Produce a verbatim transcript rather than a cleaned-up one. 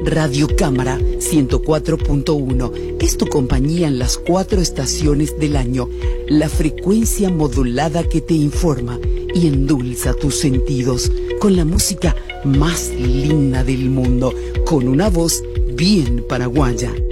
Radio Cámara ciento cuatro punto uno es tu compañía en las cuatro estaciones del año, la frecuencia modulada que te informa y endulza tus sentidos con la música más linda del mundo, con una voz bien paraguaya.